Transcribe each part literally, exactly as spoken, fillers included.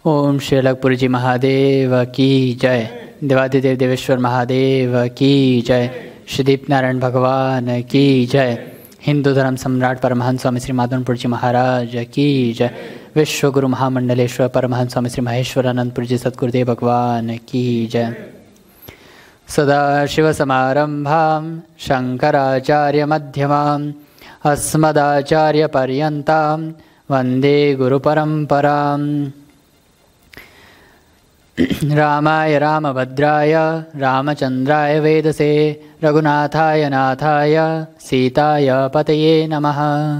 ओम श्री अलगपुरी जी महादेव की जय। देवादिदेव देवेश्वर महादेव की जय। श्री दीप नारायण भगवान की जय। हिंदू धर्म सम्राट परमहंस स्वामी श्री माधवपुर जी महाराज की जय। विश्व गुरु महामंडलेश्वर परमहंस स्वामी श्री महेश्वरानंदपुर जी सद्गुरुदेव भगवान की जय। सदाशिव समारंभां शंकराचार्य मध्यमाम् अस्मदाचार्य पर्यन्तां वंदे गुरु परंपराम्। रामाय रामभद्राय रामचंद्राय वेदसे रघुनाथाय नाथाय सीताय पतये नमः।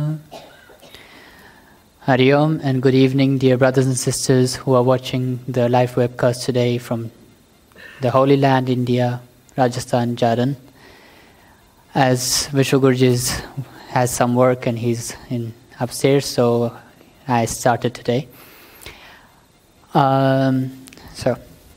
Hari Om and good evening, dear brothers and sisters who are watching the live webcast today from the Holy Land, India, Rajasthan, Jharkhand. As Vishwa Guruji has some work and he's in upstairs, so I started today. Um, So,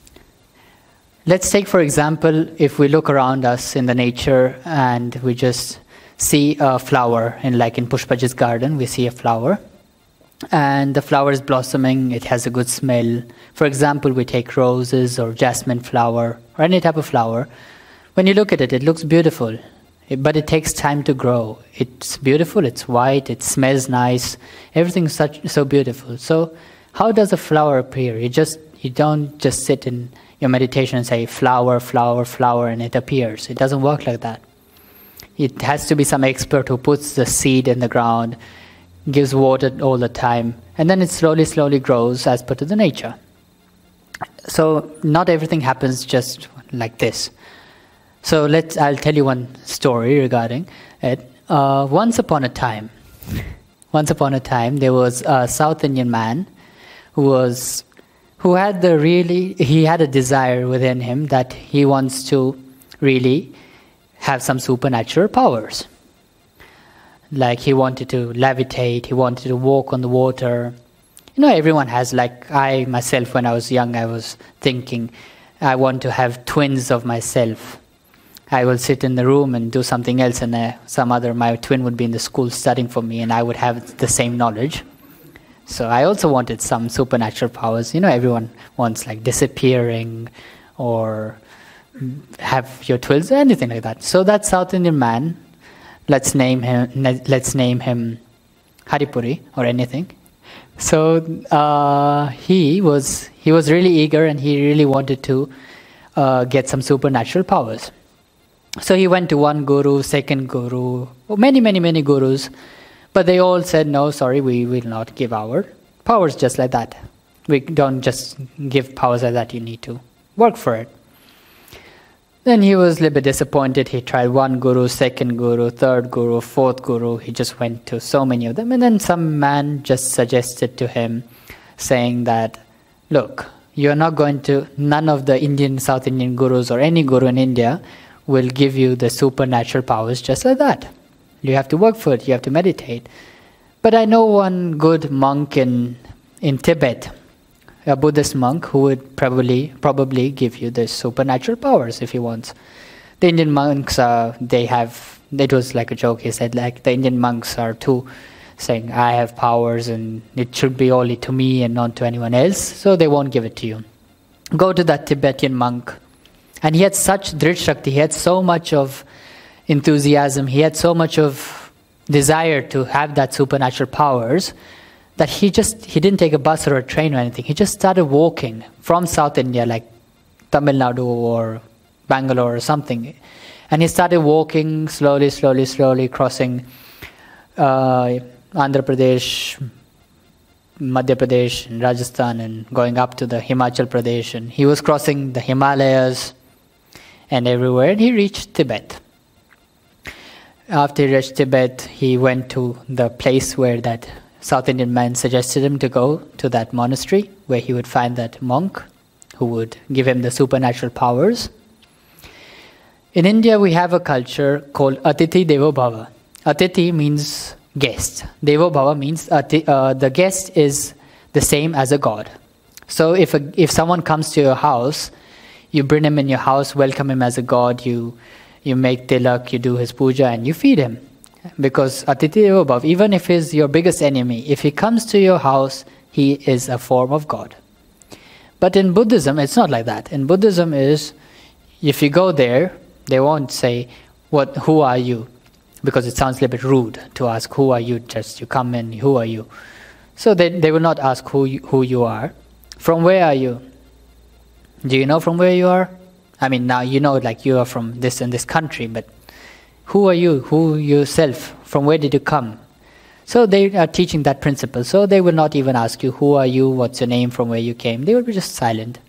let's take for example, if we look around us in the nature and we just see a flower, in like in Pushpaji's garden, we see a flower, and the flower is blossoming, it has a good smell. For example, we take roses or jasmine flower or any type of flower. When you look at it, it looks beautiful, but it takes time to grow. It's beautiful, it's white, it smells nice, everything's such so beautiful. So, how does a flower appear? You just You don't just sit in your meditation and say flower, flower, flower, and it appears. It doesn't work like that. It has to be some expert who puts the seed in the ground, gives water all the time, and then it slowly, slowly grows as per to the nature. So not everything happens just like this. So let's. I'll tell you one story regarding it. Uh, once upon a time, once upon a time, there was a South Indian man who was. who had the really, he had a desire within him that he wants to really have some supernatural powers. Like he wanted to levitate, he wanted to walk on the water. You know, everyone has, like I myself, when I was young, I was thinking, I want to have twins of myself. I will sit in the room and do something else, and uh, some other, my twin would be in the school studying for me, and I would have the same knowledge. So I also wanted some supernatural powers. You know, everyone wants like disappearing or have your twins or anything like that. So that South Indian man, let's name him, let's name him Haripuri or anything. So uh, he was he was really eager and he really wanted to uh, get some supernatural powers. So he went to one guru, second guru, many, many, many gurus. But they all said, no, sorry, we will not give our powers just like that. We don't just give powers like that, you need to work for it. Then he was a little bit disappointed. He tried one guru, second guru, third guru, fourth guru. He just went to so many of them. And then some man just suggested to him, saying that, look, you're not going to, none of the Indian, South Indian gurus or any guru in India will give you the supernatural powers just like that. You have to work for it, you have to meditate. But I know one good monk in in Tibet, a Buddhist monk, who would probably probably give you the supernatural powers if he wants. The Indian monks, uh, they have, it was like a joke, he said, like the Indian monks are too, saying, I have powers and it should be only to me and not to anyone else, so they won't give it to you. Go to that Tibetan monk. And he had such Drit Shakti, he had so much of enthusiasm, he had so much of desire to have that supernatural powers that he just, he didn't take a bus or a train or anything. He just started walking from South India, like Tamil Nadu or Bangalore or something. And he started walking slowly, slowly, slowly, crossing uh, Andhra Pradesh, Madhya Pradesh, and Rajasthan, and going up to the Himachal Pradesh. And he was crossing the Himalayas and everywhere, and he reached Tibet. After he reached Tibet, he went to the place where that South Indian man suggested him to go, to that monastery, where he would find that monk who would give him the supernatural powers. In India, we have a culture called Atithi Devo Bhava. Atithi means guest. Devo Bhava means ati, uh, the guest is the same as a god. So if a, if someone comes to your house, you bring him in your house, welcome him as a god, you You make tilak, you do his puja, and you feed him. Because Atithi Devo Bhava, even if he's your biggest enemy, if he comes to your house, he is a form of God. But in Buddhism, it's not like that. In Buddhism is, if you go there, they won't say, "What? Who are you?" Because it sounds a little bit rude to ask, "Who are you?" Just you come in, "Who are you?" So they, they will not ask who you, who you are. "From where are you?" Do you know from where you are? I mean, now you know like you are from this and this country, but who are you? Who yourself? From where did you come? So they are teaching that principle. So they will not even ask you, "Who are you? What's your name? From where you came?" They will be just silent.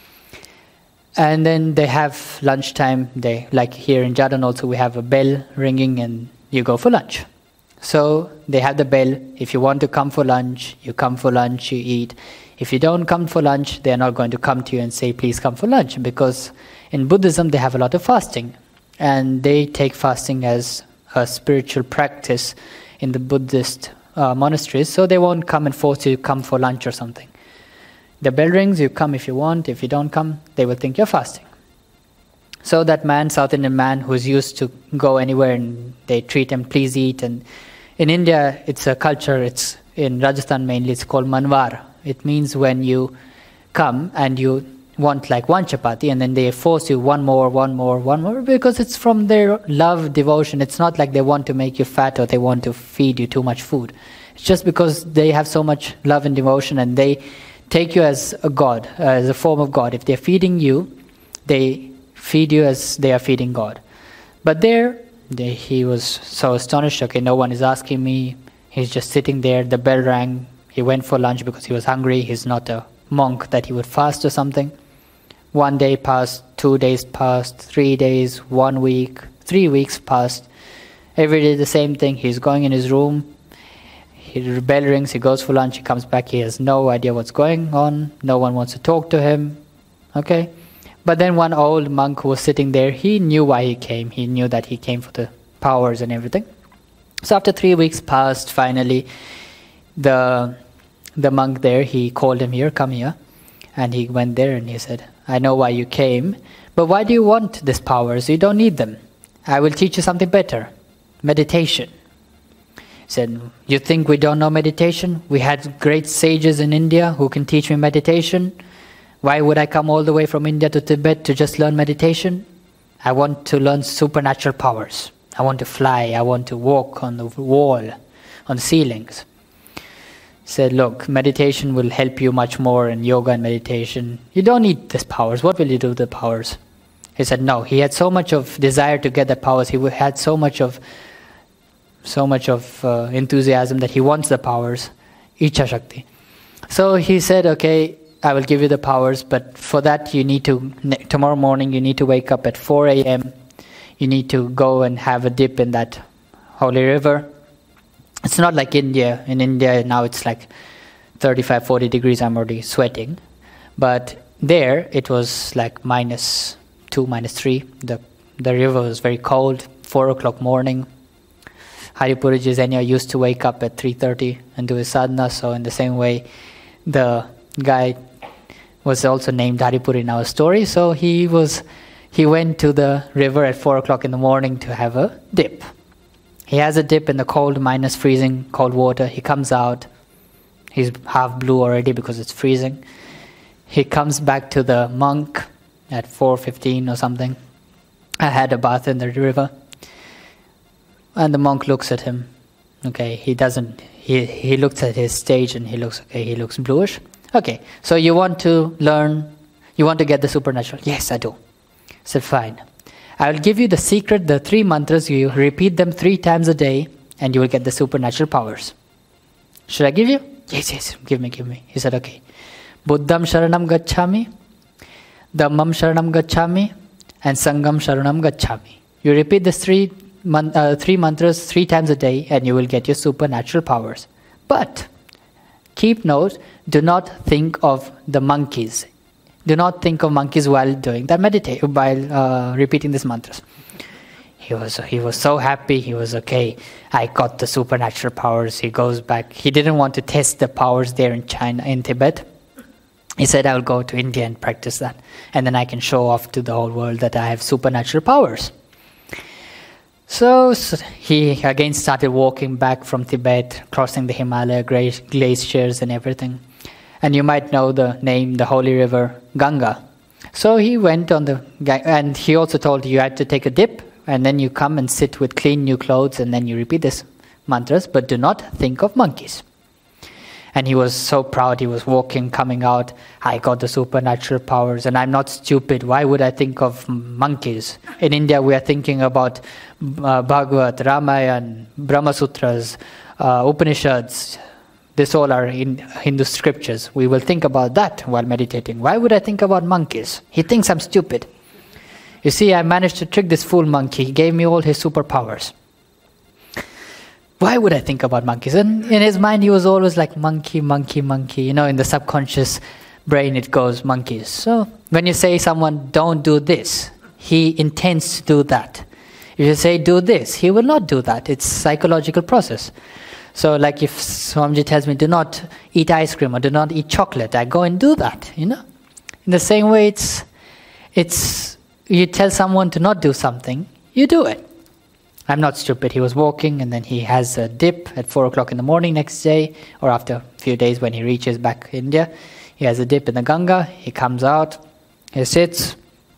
And then they have lunchtime. They, like here in Jadon also, we have a bell ringing and you go for lunch. So they have the bell. If you want to come for lunch, you come for lunch, you eat. If you don't come for lunch, they're not going to come to you and say, "Please come for lunch," because in Buddhism they have a lot of fasting. And they take fasting as a spiritual practice in the Buddhist uh, monasteries. So they won't come and force you to come for lunch or something. The bell rings, you come if you want. If you don't come, they will think you're fasting. So that man, South Indian man, who's used to go anywhere and they treat him, "Please eat." And in India, it's a culture, it's in Rajasthan mainly, it's called manvar. It means when you come and you want like one chapati and then they force you one more, one more, one more, because it's from their love, devotion. It's not like they want to make you fat or they want to feed you too much food. It's just because they have so much love and devotion and they take you as a god, uh, as a form of God. If they're feeding you, they feed you as they are feeding God. But there, they, he was so astonished. Okay, no one is asking me. He's just sitting there. The bell rang. He went for lunch because he was hungry. He's not a monk that he would fast or something. One day passed, two days passed, three days, one week, three weeks passed. Every day the same thing. He's going in his room. The bell rings, he goes for lunch, he comes back, he has no idea what's going on, no one wants to talk to him, okay? But then one old monk who was sitting there, he knew why he came, he knew that he came for the powers and everything. So after three weeks passed, finally, the, the monk there, he called him here, "Come here," and he went there and he said, "I know why you came, but why do you want these powers? You don't need them. I will teach you something better, meditation." Said, "You think we don't know meditation? We had great sages in India who can teach me meditation. Why would I come all the way from India to Tibet to just learn meditation? I want to learn supernatural powers. I want to fly. I want to walk on the wall, on the ceilings." Said, "Look, meditation will help you much more in yoga and meditation. You don't need these powers. What will you do with the powers?" He said, no. He had so much of desire to get the powers. He had so much of so much of uh, enthusiasm that he wants the powers, Icha Shakti. So he said, "Okay, I will give you the powers, but for that you need to, tomorrow morning you need to wake up at four a m You need to go and have a dip in that holy river." It's not like India. In India now it's like thirty-five, forty degrees, I'm already sweating. But there it was like minus two, minus three. The, the river was very cold, four o'clock morning. Haripuriji Zenya used to wake up at three thirty and do his sadhana, so in the same way, the guy was also named Haripuri in our story, so he was, he went to the river at four o'clock in the morning to have a dip. He has a dip in the cold, minus freezing, cold water. He comes out, he's half blue already because it's freezing. He comes back to the monk at four fifteen or something. I had a bath in the river. And the monk looks at him. Okay, he doesn't, he, he looks at his stage and he looks, okay, he looks bluish. Okay, so you want to learn, you want to get the supernatural? Yes, I do. I said, fine. I will give you the secret, the three mantras, you repeat them three times a day and you will get the supernatural powers. Should I give you? Yes, yes, give me, give me. He said, okay. Buddham Sharanam Gacchami, Dhammam Sharanam Gacchami, and Sangham Sharanam Gacchami. You repeat these three Man, uh, three mantras three times a day and you will get your supernatural powers. But keep note, do not think of the monkeys. Do not think of monkeys while doing that meditation, while uh, repeating these mantras. He was he was so happy. He was okay. I got the supernatural powers. He goes back. He didn't want to test the powers there in China, in Tibet. He said, I will go to India and practice that, and then I can show off to the whole world that I have supernatural powers. So, so he again started walking back from Tibet, crossing the Himalaya glaciers and everything. And you might know the name, the holy river Ganga. So he went on the, and he also told you had to take a dip, and then you come and sit with clean new clothes, and then you repeat this mantras, but do not think of monkeys. And he was so proud. He was walking, coming out. I got the supernatural powers, and I'm not stupid. Why would I think of monkeys? In India, we are thinking about uh, Bhagavad, Ramayana, Brahma Sutras, uh, Upanishads. This all are in Hindu scriptures. We will think about that while meditating. Why would I think about monkeys? He thinks I'm stupid. You see, I managed to trick this fool monkey. He gave me all his superpowers. Why would I think about monkeys? And in his mind, he was always like, monkey, monkey, monkey. You know, in the subconscious brain, it goes, monkeys. So when you say someone, don't do this, he intends to do that. If you say, do this, he will not do that. It's a psychological process. So like if Swamiji tells me, do not eat ice cream or do not eat chocolate, I go and do that, you know. In the same way, it's, it's you tell someone to not do something, you do it. I'm not stupid. He was walking, and then he has a dip at four o'clock in the morning next day, or after a few days when he reaches back India. He has a dip in the Ganga. He comes out. He sits.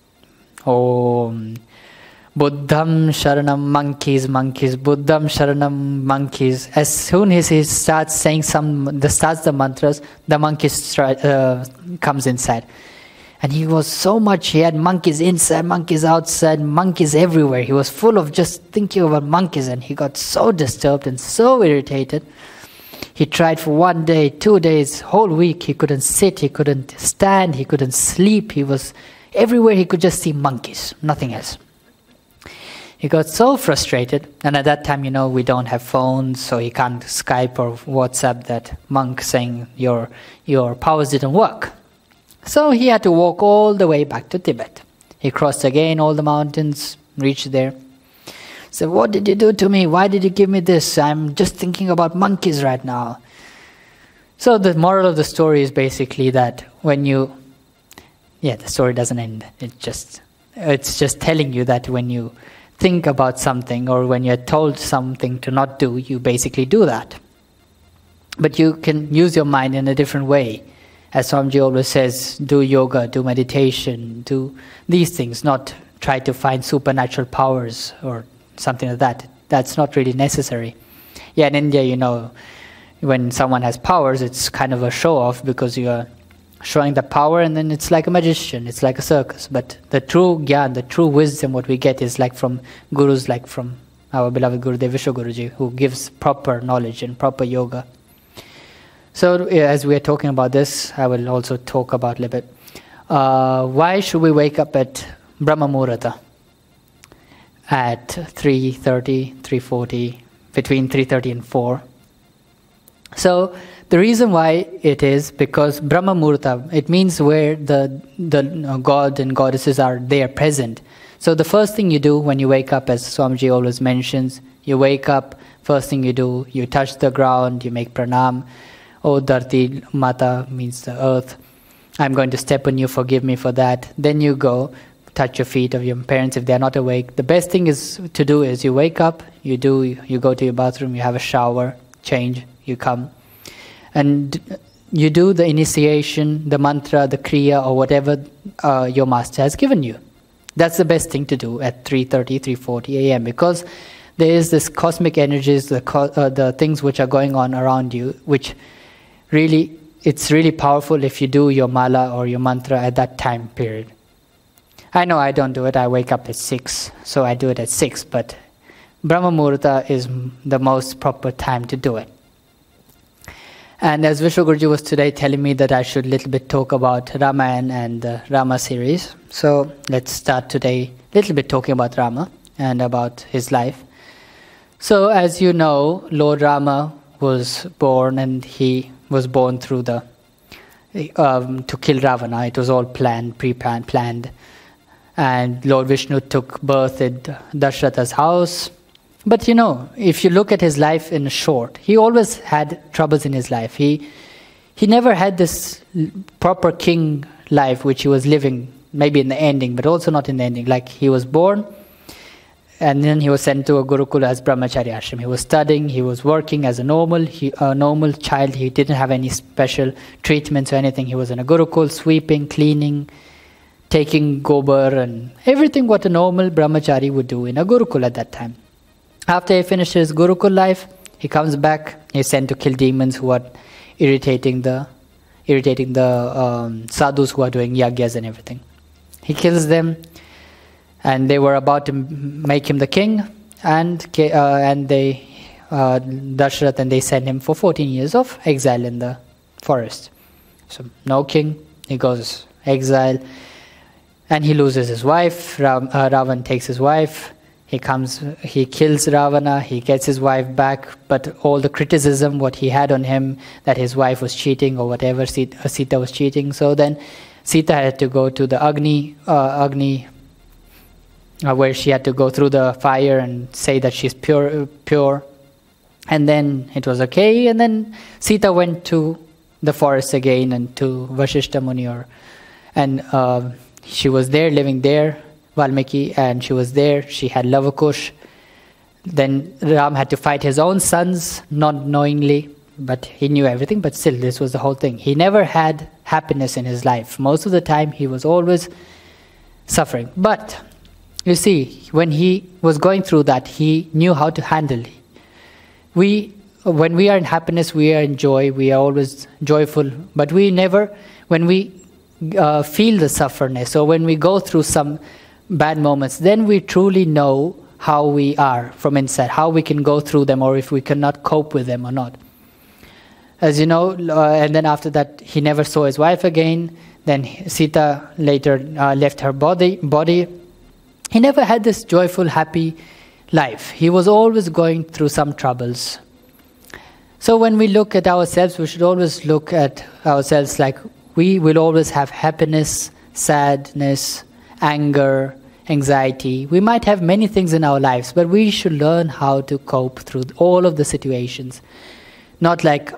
Om Buddham Sharanam, monkeys, monkeys. Buddham Sharanam, monkeys. As soon as he starts saying some, the starts the mantras, the monkey uh, comes inside. And he was so much, he had monkeys inside, monkeys outside, monkeys everywhere. He was full of just thinking about monkeys, and he got so disturbed and so irritated. He tried for one day, two days, whole week. He couldn't sit, he couldn't stand, he couldn't sleep. He was everywhere, he could just see monkeys, nothing else. He got so frustrated, and at that time, you know, we don't have phones, so he can't Skype or WhatsApp that monk saying your, your powers didn't work. So he had to walk all the way back to Tibet. He crossed again all the mountains, reached there. So what did you do to me? Why did you give me this? I'm just thinking about monkeys right now. So the moral of the story is basically that when you, yeah, the story doesn't end. It just, it's just telling you that when you think about something or when you're told something to not do, you basically do that. But you can use your mind in a different way. As Swamiji always says, do yoga, do meditation, do these things, not try to find supernatural powers or something like that. That's not really necessary. Yeah, in India, you know, when someone has powers, it's kind of a show-off because you're showing the power, and then it's like a magician, it's like a circus. But the true gyan, the true wisdom, what we get is like from gurus, like from our beloved Gurudev Vishwa Guruji, who gives proper knowledge and proper yoga. So as we are talking about this, I will also talk about a little bit. Uh, why should we wake up at Brahma Muhurta at three thirty, three forty, between three thirty and four? So the reason why it is because Brahma Muhurta, it means where the, the God and goddesses are there present. So the first thing you do when you wake up, as Swamiji always mentions, you wake up, first thing you do, you touch the ground, you make pranam. Oh, Dharti Mata means the earth. I'm going to step on you, forgive me for that. Then you go, touch your feet of your parents if they're not awake. The best thing is to do is you wake up, you do, you go to your bathroom, you have a shower, change, you come. And you do the initiation, the mantra, the kriya, or whatever uh, your master has given you. That's the best thing to do at three thirty, three forty a m because there is this cosmic energies, the, co uh, the things which are going on around you, which really, it's really powerful if you do your mala or your mantra at that time period. I know I don't do it, I wake up at six, so I do it at six, but Brahma Muhurta is the most proper time to do it. And as Vishwa Guruji was today telling me that I should a little bit talk about Ramayana and the Rama series. So let's start today a little bit talking about Rama and about his life. So as you know, Lord Rama was born, and he was born through the, um, to kill Ravana. It was all planned, pre-planned, planned. And Lord Vishnu took birth at Dashratha's house. But you know, if you look at his life in short, he always had troubles in his life. He he never had this proper king life which he was living, maybe in the ending, but also not in the ending. Like he was born, and then he was sent to a Gurukula as Brahmachari ashram. He was studying, he was working as a normal, he, a normal child. He didn't have any special treatments or anything. He was in a Gurukul, sweeping, cleaning, taking gobar and everything what a normal Brahmachari would do in a Gurukul at that time. After he finished his Gurukul life, he comes back, he's sent to kill demons who are irritating the, irritating the um, sadhus who are doing yagyas and everything. He kills them. And they were about to make him the king, and uh, and they, uh, Dashrath, and they sent him for fourteen years of exile in the forest. So no king, he goes exile, and he loses his wife. Ra uh, Ravan takes his wife. He comes, he kills Ravana. He gets his wife back, but all the criticism what he had on him that his wife was cheating or whatever, Sita, Sita was cheating. So then Sita had to go to the Agni, uh, Agni. Uh, where she had to go through the fire and say that she's pure, uh, pure, and then it was okay. And then Sita went to the forest again and to Vashishta Muni, or, and uh, she was there, living there, Valmiki, and she was there. She had Lavakush. Then Ram had to fight his own sons, not knowingly, but he knew everything. But still, this was the whole thing. He never had happiness in his life. Most of the time, he was always suffering. But you see, when he was going through that, he knew how to handle it. We, when we are in happiness, we are in joy, we are always joyful, but we never, when we uh, feel the sufferness, or when we go through some bad moments, then we truly know how we are from inside, how we can go through them, or if we cannot cope with them or not. As you know, uh, and then after that, he never saw his wife again. Then Sita later uh, left her body, body. He never had this joyful, happy life. He was always going through some troubles. So when we look at ourselves, we should always look at ourselves like we will always have happiness, sadness, anger, anxiety. We might have many things in our lives, but we should learn how to cope through all of the situations. Not like,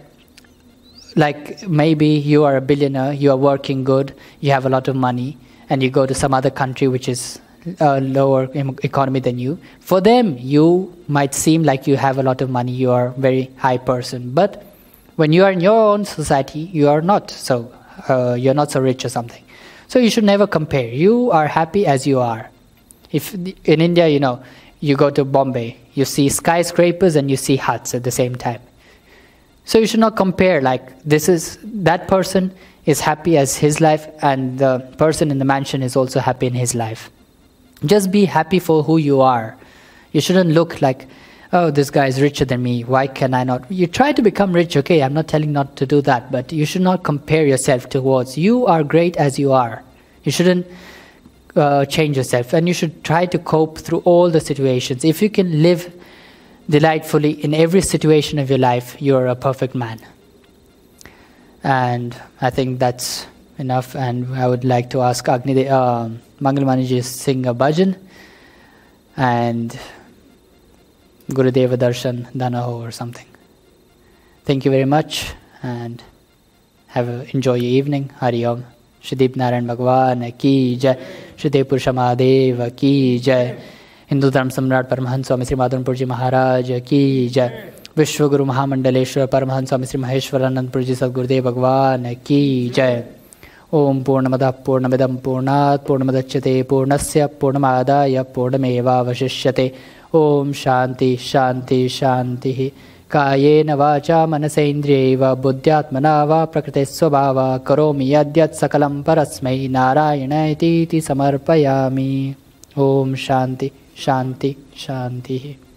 like maybe you are a billionaire, you are working good, you have a lot of money, and you go to some other country which is a lower economy than you. For them, you might seem like you have a lot of money, you are a very high person. But when you are in your own society, you are not so, uh, you're not so rich or something. So you should never compare. You are happy as you are. If in India, you know, you go to Bombay, you see skyscrapers and you see huts at the same time. So you should not compare like this is, that person is happy as his life and the person in the mansion is also happy in his life. Just be happy for who you are. You shouldn't look like, oh, this guy is richer than me, why can I not? You try to become rich, okay, I'm not telling not to do that, but you should not compare yourself towards. You are great as you are. You shouldn't uh, change yourself, and you should try to cope through all the situations. If you can live delightfully in every situation of your life, you're a perfect man. And I think that's enough, and I would like to ask Agni, uh, Mangal Maniji to sing a bhajan, and Gurudeva Darshan Danaho or something. Thank you very much, and have a, enjoy your evening. Hari Om. Shrideep Narayan Bhagwan ki jai. Shridev Purusha Mahadeva ki jai. Hindu Dharma Samrat Paramahansa Swami Sri Madhanpurji Maharaj ki jai. Vishwaguru Mahamandaleshwar Paramahansa Swami Sri Maheshwaranandpurji Sadgurudev Bhagwan ki jai. Om Purnamada Purnamidam Purnat Purnamadachyate Purnasya Purnamadaya Purnameva Vashishyate. Om Shanti Shanti Shanti. Kayena Vacha Manasendriyeva Buddhyatmana Va Prakriti Swabhava Karomi Yadyat Sakalam Parasmai Narayana Iti Samarpayami. Om Shanti Shanti Shanti.